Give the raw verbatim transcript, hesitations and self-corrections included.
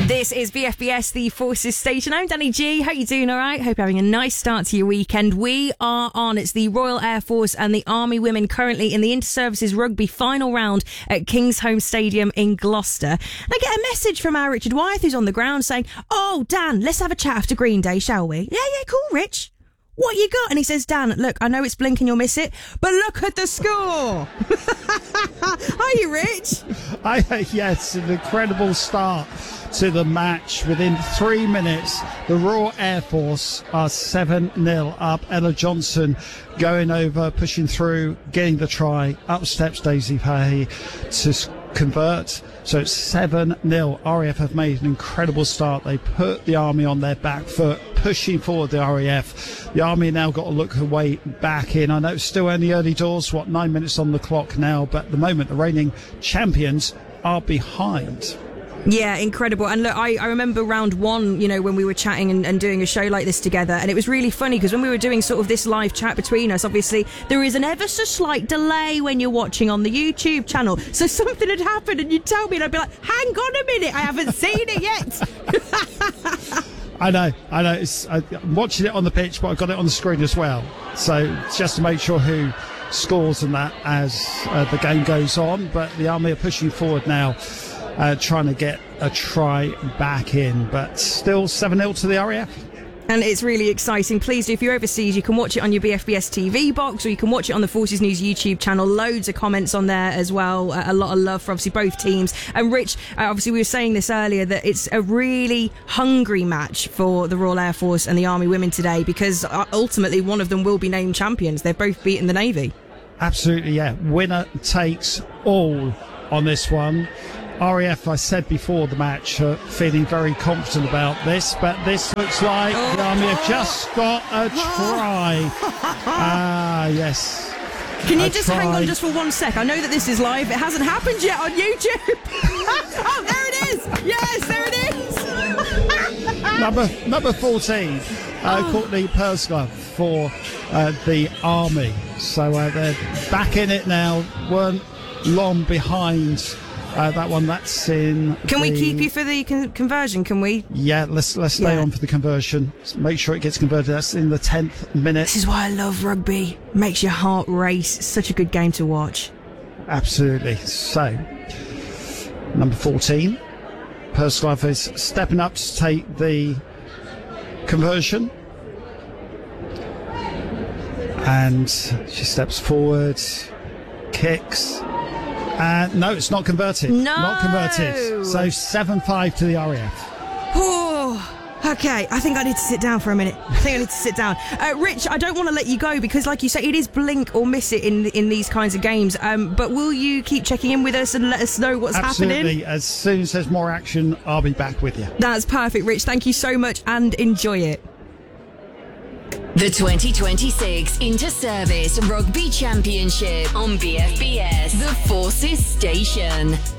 This is B F B S, the Forces Station. I'm Danny G. Hope you're doing all right. Hope you're having a nice start to your weekend. We are on. It's the Royal Air Force and the Army women currently in the Inter-Services Rugby final round at Kingsholm Stadium in Gloucester. And I get a message from our Richard Wyeth, who's on the ground, saying, "Oh, Dan, let's have a chat after Green Day, shall we?" Yeah, yeah, cool, Rich. What you got? And he says, "Dan, look, I know it's blink and you'll miss it, but look at the score." Are you, Rich? I, yes, an incredible start to the match. Within three minutes, the Royal Air Force are seven nil up. Ella Johnson going over, pushing through, getting the try. Up steps Daisy Fahey to convert. So it's seven nil. R A F have made an incredible start. They put the Army on their back foot, pushing forward the R A F. The Army now got to look her way back in. I know it's still only early doors, what, nine minutes on the clock now, but at the moment the reigning champions are behind. Yeah, incredible. And look, I, I remember round one, you know, when we were chatting and, and doing a show like this together, and it was really funny because when we were doing sort of this live chat between us, obviously there is an ever so slight delay when you're watching on the YouTube channel. So something had happened and you'd tell me and I'd be like, hang on a minute, I haven't seen it yet. I know, I know. It's, I, I'm watching it on the pitch, but I've got it on the screen as well. So just to make sure who scores and that as uh, the game goes on. But the Army are pushing forward now, uh, trying to get a try back in. But still seven nil to the R A F. And it's really exciting. Please do, if you're overseas, you can watch it on your B F B S T V box, or you can watch it on the Forces News YouTube channel. Loads of comments on there as well. Uh, a lot of love for obviously both teams. And Rich, uh, obviously we were saying this earlier, that it's a really hungry match for the Royal Air Force and the Army women today, because uh, ultimately one of them will be named champions. They've both beaten the Navy. Absolutely, yeah. Winner takes all on this one. R A F, I said before the match, uh, feeling very confident about this, but this looks like oh, the Army have just got a try. Ah, yes. Can you a just try. hang on just for one sec? I know that this is live. It hasn't happened yet on YouTube. Oh, there it is. Yes, there it is. number number fourteen, uh, oh. Courtney Pursglove for uh, the Army. So uh, they're back in it now. Weren't long behind. Uh, that one, that's in. Can the... we keep you for the con- conversion? Can we? Yeah, let's let's stay yeah. on for the conversion. Make sure it gets converted. That's in the tenth minute. This is why I love rugby. Makes your heart race. It's such a good game to watch. Absolutely. So, number fourteen, Pursglove is stepping up to take the conversion, and she steps forward, kicks. Uh, no, it's not converted. No! Not converted. So seven five to the R A F. Oh, okay. I think I need to sit down for a minute. I think I need to sit down. Uh, Rich, I don't want to let you go because, like you say, it is blink or miss it in in these kinds of games. Um, but will you keep checking in with us and let us know what's Absolutely. happening? As soon as there's more action, I'll be back with you. That's perfect, Rich. Thank you so much and enjoy it. The twenty twenty-six Inter-Service Rugby Championship on B F B S, the Forces Station.